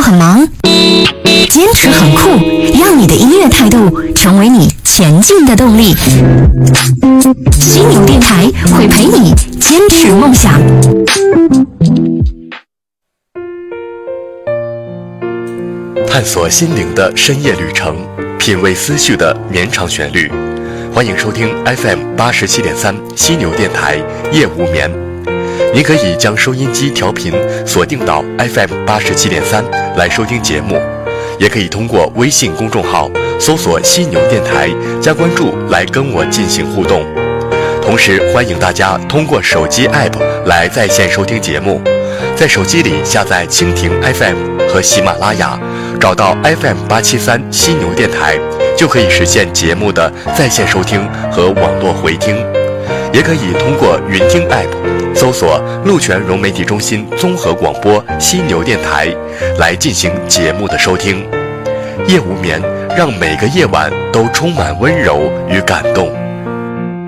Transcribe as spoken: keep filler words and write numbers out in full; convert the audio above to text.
很忙？坚持很酷，让你的音乐态度成为你前进的动力。犀牛电台会陪你坚持梦想。 探索心灵的深夜旅程，品味思绪的绵长旋律。欢迎收听 F M 八十七点三犀牛电台夜无眠。您可以将收音机调频锁定到 F M 八十七点三来收听节目，也可以通过微信公众号搜索犀牛电台加关注来跟我进行互动。同时欢迎大家通过手机 App 来在线收听节目，在手机里下载蜻蜓 F M 和喜马拉雅，找到 F M 八七三犀牛电台，就可以实现节目的在线收听和网络回听。也可以通过云听 App 搜索鹿泉融媒体中心综合广播犀牛电台来进行节目的收听。夜无眠，让每个夜晚都充满温柔与感动。